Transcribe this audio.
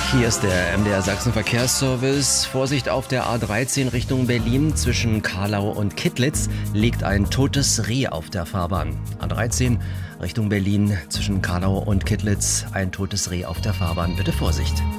Hier ist der MDR Sachsen Verkehrsservice. Vorsicht auf der A13 Richtung Berlin. Zwischen Carlau und Kittlitz liegt ein totes Reh auf der Fahrbahn. A13 Richtung Berlin zwischen Carlau und Kittlitz ein totes Reh auf der Fahrbahn. Bitte Vorsicht.